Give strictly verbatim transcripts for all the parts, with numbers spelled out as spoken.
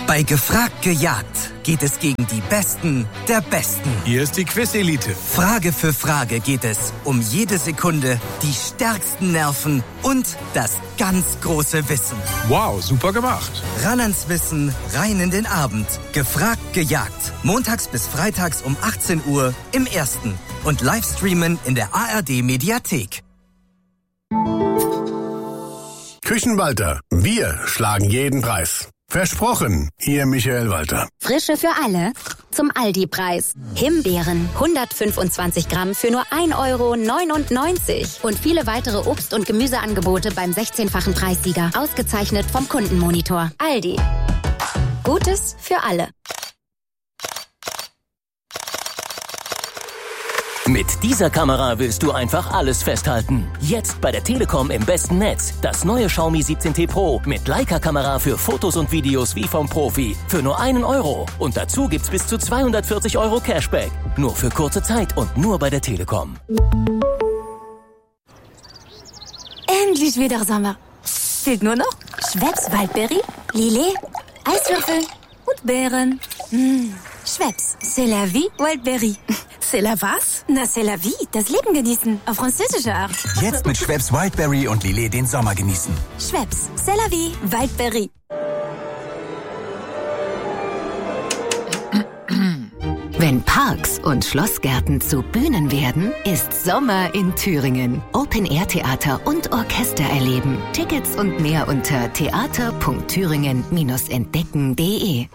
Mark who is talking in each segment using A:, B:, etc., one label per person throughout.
A: Bei Gefragt gejagt geht es gegen die Besten der Besten.
B: Hier ist die Quiz-Elite.
A: Frage für Frage geht es um jede Sekunde, die stärksten Nerven und das ganz große Wissen.
B: Wow, super gemacht.
A: Ran ans Wissen, rein in den Abend. Gefragt gejagt. Montags bis freitags um achtzehn Uhr im Ersten. Und Livestreamen in der A R D-Mediathek.
C: Küchenwalter, wir schlagen jeden Preis. Versprochen, Ihr Michael Walter.
D: Frische für alle zum Aldi-Preis. Himbeeren, hundertfünfundzwanzig Gramm für nur ein Euro neunundneunzig. Und viele weitere Obst- und Gemüseangebote beim sechzehnfachen Preissieger. Ausgezeichnet vom Kundenmonitor. Aldi. Gutes für alle.
E: Mit dieser Kamera willst du einfach alles festhalten. Jetzt bei der Telekom im besten Netz. Das neue Xiaomi siebzehn T Pro mit Leica-Kamera für Fotos und Videos wie vom Profi. Für nur einen Euro. Und dazu gibt's bis zu zweihundertvierzig Euro Cashback. Nur für kurze Zeit und nur bei der Telekom.
D: Endlich wieder Sommer. Fehlt nur noch Schweppes Waldberry, Lillet, Eiswürfel und Beeren. Mmh. Schweppes, c'est la vie, Wildberry. C'est la was? Na, c'est la vie, das Leben genießen, auf französische Art.
F: Jetzt mit Schweppes Wildberry und Lillet den Sommer genießen.
D: Schweppes, c'est la vie, Wildberry.
G: Wenn Parks und Schlossgärten zu Bühnen werden, ist Sommer in Thüringen. Open-Air-Theater und Orchester erleben. Tickets und mehr unter theater punkt thüringen Bindestrich entdecken punkt de.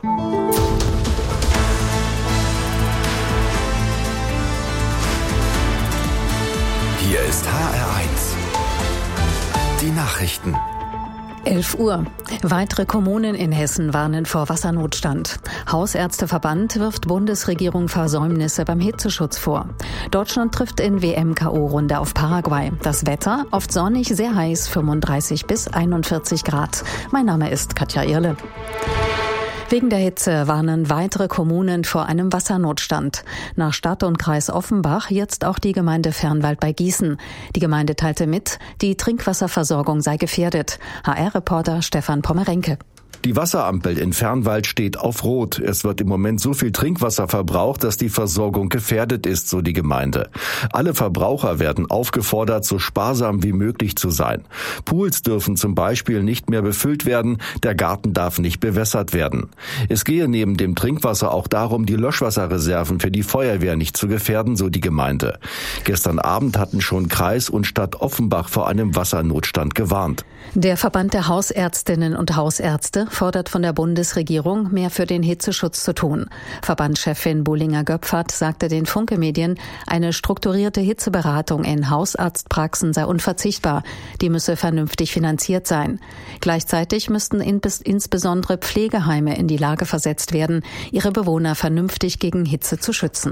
F: Hier ist H R eins. Die Nachrichten.
H: elf Uhr. Weitere Kommunen in Hessen warnen vor Wassernotstand. Hausärzteverband wirft Bundesregierung Versäumnisse beim Hitzeschutz vor. Deutschland trifft in W M-K O-Runde auf Paraguay. Das Wetter oft sonnig, sehr heiß, fünfunddreißig bis einundvierzig Grad. Mein Name ist Katja Irle. Wegen der Hitze warnen weitere Kommunen vor einem Wassernotstand. Nach Stadt und Kreis Offenbach jetzt auch die Gemeinde Fernwald bei Gießen. Die Gemeinde teilte mit, die Trinkwasserversorgung sei gefährdet. H R-Reporter Stefan Pommerenke.
I: Die Wasserampel in Fernwald steht auf Rot. Es wird im Moment so viel Trinkwasser verbraucht, dass die Versorgung gefährdet ist, so die Gemeinde. Alle Verbraucher werden aufgefordert, so sparsam wie möglich zu sein. Pools dürfen zum Beispiel nicht mehr befüllt werden, der Garten darf nicht bewässert werden. Es gehe neben dem Trinkwasser auch darum, die Löschwasserreserven für die Feuerwehr nicht zu gefährden, so die Gemeinde. Gestern Abend hatten schon Kreis und Stadt Offenbach vor einem Wassernotstand gewarnt.
H: Der Verband der Hausärztinnen und Hausärzte fordert von der Bundesregierung, mehr für den Hitzeschutz zu tun. Verbandschefin Bullinger-Göpfert sagte den Funke-Medien, eine strukturierte Hitzeberatung in Hausarztpraxen sei unverzichtbar. Die müsse vernünftig finanziert sein. Gleichzeitig müssten insbesondere Pflegeheime in die Lage versetzt werden, ihre Bewohner vernünftig gegen Hitze zu schützen.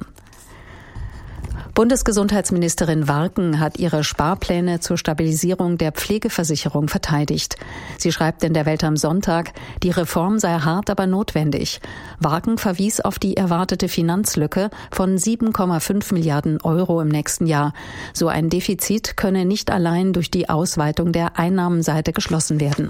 H: Bundesgesundheitsministerin Warken hat ihre Sparpläne zur Stabilisierung der Pflegeversicherung verteidigt. Sie schreibt in der Welt am Sonntag, die Reform sei hart, aber notwendig. Warken verwies auf die erwartete Finanzlücke von sieben Komma fünf Milliarden Euro im nächsten Jahr. So ein Defizit könne nicht allein durch die Ausweitung der Einnahmenseite geschlossen werden.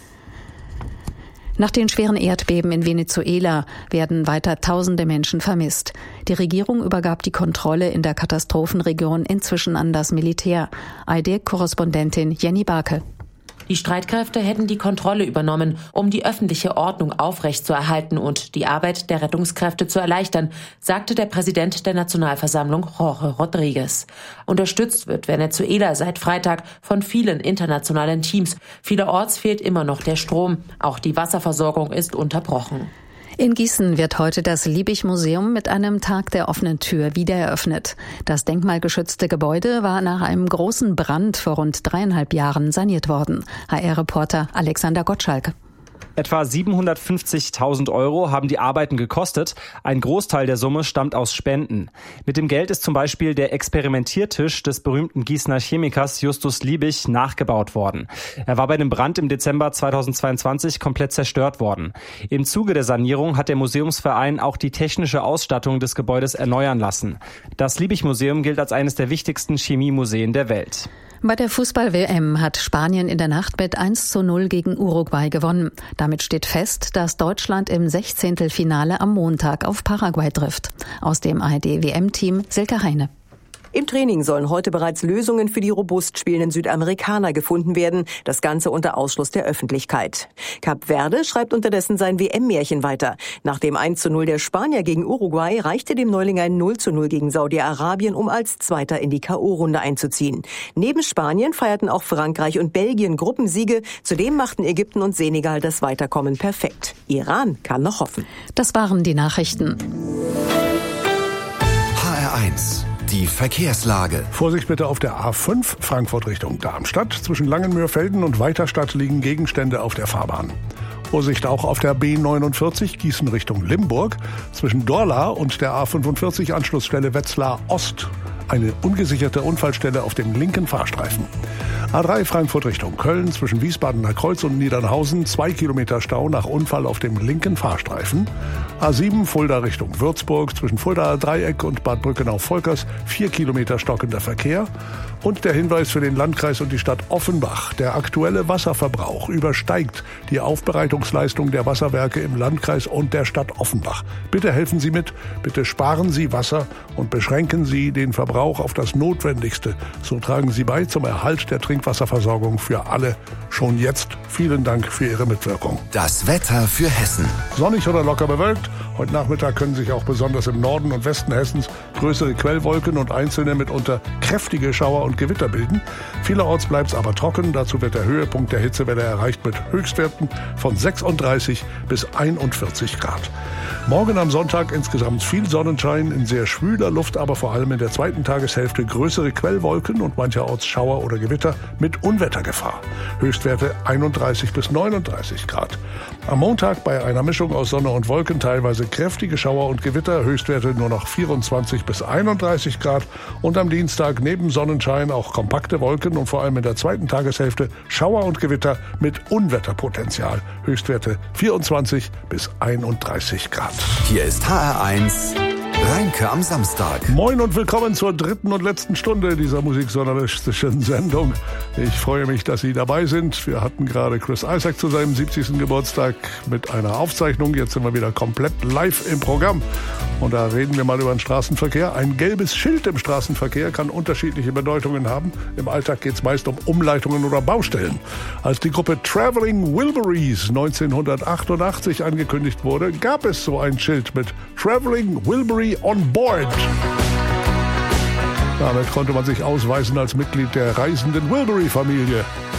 H: Nach den schweren Erdbeben in Venezuela werden weiter tausende Menschen vermisst. Die Regierung übergab die Kontrolle in der Katastrophenregion inzwischen an das Militär. A R D-Korrespondentin Jenny Barke.
J: Die Streitkräfte hätten die Kontrolle übernommen, um die öffentliche Ordnung aufrechtzuerhalten und die Arbeit der Rettungskräfte zu erleichtern, sagte der Präsident der Nationalversammlung Jorge Rodriguez. Unterstützt wird Venezuela seit Freitag von vielen internationalen Teams. Vielerorts fehlt immer noch der Strom. Auch die Wasserversorgung ist unterbrochen.
H: In Gießen wird heute das Liebig-Museum mit einem Tag der offenen Tür wieder eröffnet. Das denkmalgeschützte Gebäude war nach einem großen Brand vor rund dreieinhalb Jahren saniert worden. H R-Reporter Alexander Gottschalk.
K: Etwa siebenhundertfünfzigtausend Euro haben die Arbeiten gekostet. Ein Großteil der Summe stammt aus Spenden. Mit dem Geld ist zum Beispiel der Experimentiertisch des berühmten Gießener Chemikers Justus Liebig nachgebaut worden. Er war bei dem Brand im Dezember zweitausendzweiundzwanzig komplett zerstört worden. Im Zuge der Sanierung hat der Museumsverein auch die technische Ausstattung des Gebäudes erneuern lassen. Das Liebig-Museum gilt als eines der wichtigsten Chemiemuseen der Welt.
H: Bei der Fußball-W M hat Spanien in der Nacht mit eins zu null gegen Uruguay gewonnen. Damit steht fest, dass Deutschland im Sechzehntelfinale am Montag auf Paraguay trifft. Aus dem A R D-W M-Team Silke Heine.
L: Im Training sollen heute bereits Lösungen für die robust spielenden Südamerikaner gefunden werden, das Ganze unter Ausschluss der Öffentlichkeit. Kap Verde schreibt unterdessen sein W M-Märchen weiter. Nach dem eins zu null der Spanier gegen Uruguay reichte dem Neuling ein null zu null gegen Saudi-Arabien, um als Zweiter in die K O-Runde einzuziehen. Neben Spanien feierten auch Frankreich und Belgien Gruppensiege. Zudem machten Ägypten und Senegal das Weiterkommen perfekt. Iran kann noch hoffen.
H: Das waren die Nachrichten.
F: H R eins. Die Verkehrslage.
C: Vorsicht bitte auf der A fünf Frankfurt Richtung Darmstadt. Zwischen Langenmöhrfelden und Weiterstadt liegen Gegenstände auf der Fahrbahn. Vorsicht auch auf der B neunundvierzig Gießen Richtung Limburg. Zwischen Dorla und der A fünfundvierzig Anschlussstelle Wetzlar Ost. Eine ungesicherte Unfallstelle auf dem linken Fahrstreifen. A drei Frankfurt Richtung Köln, zwischen Wiesbadener Kreuz und Niedernhausen, zwei Kilometer Stau nach Unfall auf dem linken Fahrstreifen. A sieben Fulda Richtung Würzburg, zwischen Fuldaer Dreieck und Bad Brückenau-Volkers, vier Kilometer stockender Verkehr. Und der Hinweis für den Landkreis und die Stadt Offenbach: Der aktuelle Wasserverbrauch übersteigt die Aufbereitungsleistung der Wasserwerke im Landkreis und der Stadt Offenbach. Bitte helfen Sie mit, bitte sparen Sie Wasser und beschränken Sie den Verbrauch auf das Notwendigste. So tragen Sie bei zum Erhalt der Trinkwasserversorgung für alle. Schon jetzt vielen Dank für Ihre Mitwirkung.
F: Das Wetter für Hessen.
C: Sonnig oder locker bewölkt. Heute Nachmittag können sich auch besonders im Norden und Westen Hessens größere Quellwolken und einzelne mitunter kräftige Schauer und Gewitter bilden. Vielerorts bleibt es aber trocken. Dazu wird der Höhepunkt der Hitzewelle erreicht mit Höchstwerten von sechsunddreißig bis einundvierzig Grad. Morgen am Sonntag insgesamt viel Sonnenschein, in sehr schwüler Luft, aber vor allem in der zweiten Tageshälfte größere Quellwolken und mancherorts Schauer oder Gewitter mit Unwettergefahr. Höchstwerte einunddreißig bis neununddreißig Grad. Am Montag bei einer Mischung aus Sonne und Wolken teilweise kräftige Schauer und Gewitter, Höchstwerte nur noch vierundzwanzig bis einunddreißig Grad. Und am Dienstag neben Sonnenschein auch kompakte Wolken und vor allem in der zweiten Tageshälfte Schauer und Gewitter mit Unwetterpotenzial. Höchstwerte vierundzwanzig bis einunddreißig Grad.
F: Hier ist H R eins Rheinke am Samstag.
C: Moin und willkommen zur dritten und letzten Stunde dieser musikjournalistischen Sendung. Ich freue mich, dass Sie dabei sind. Wir hatten gerade Chris Isaak zu seinem siebzigsten Geburtstag mit einer Aufzeichnung. Jetzt sind wir wieder komplett live im Programm. Und da reden wir mal über den Straßenverkehr. Ein gelbes Schild im Straßenverkehr kann unterschiedliche Bedeutungen haben. Im Alltag geht es meist um Umleitungen oder Baustellen. Als die Gruppe Traveling Wilburys neunzehnhundertachtundachtzig angekündigt wurde, gab es so ein Schild mit Traveling Wilbury on Board. Damit konnte man sich ausweisen als Mitglied der reisenden Wilbury-Familie.